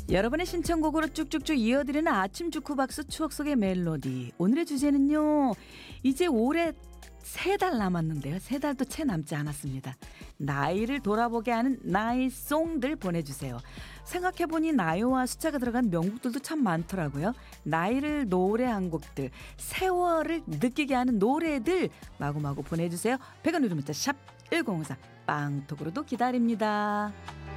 여러분의 신청곡으로 쭉쭉쭉 이어드리는 아침 주쿠박스 추억 속의 멜로디. 오늘의 주제는요. 이제 올해 3달 남았는데요. 3달도 채 남지 않았습니다. 나이를 돌아보게 하는 나이송들 보내주세요. 생각해보니 나이와 숫자가 들어간 명곡들도 참 많더라고요. 나이를 노래한 곡들, 세월을 느끼게 하는 노래들 마구마구 보내주세요. 100원 유료 문자 샵 1054 빵톡으로도 기다립니다.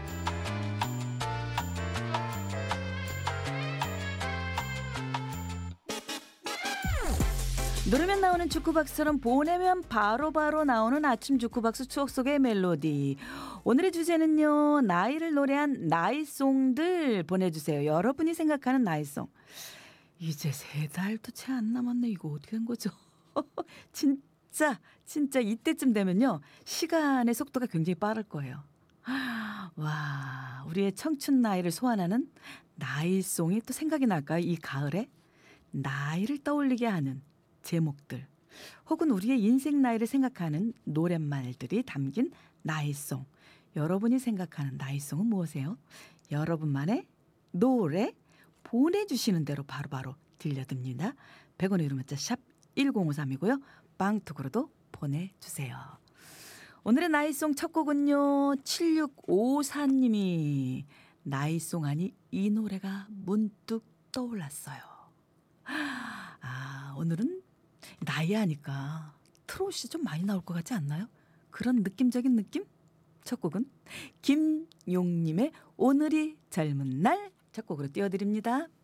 누르면 나오는 주쿠박스처럼 보내면 바로바로 나오는 아침 주쿠박스 추억 속의 멜로디. 오늘의 주제는요. 나이를 노래한 나이송들 보내주세요. 여러분이 생각하는 나이송. 이제 3달도 채 안 남았네. 이거 어떻게 된 거죠? 진짜 이때쯤 되면요. 시간의 속도가 굉장히 빠를 거예요. 와, 우리의 청춘 나이를 소환하는 나이송이 또 생각이 날까요? 이 가을에 나이를 떠올리게 하는 제목들 혹은 우리의 인생 나이를 생각하는 노랫말들이 담긴 나이송. 여러분이 생각하는 나이송은 무엇이에요? 여러분만의 노래 보내주시는 대로 바로바로 들려듭니다. 100원의 유료 문자 샵 1053이고요. 빵톡으로도 보내주세요. 오늘의 나이송 첫 곡은요. 7654님이 나이송 하니 이 노래가 문득 떠올랐어요. 오늘은 나이 하니까 트롯이 좀 많이 나올 것 같지 않나요? 그런 느낌적인 느낌? 첫 곡은 김용님의 오늘이 젊은 날 첫 곡으로 띄워드립니다.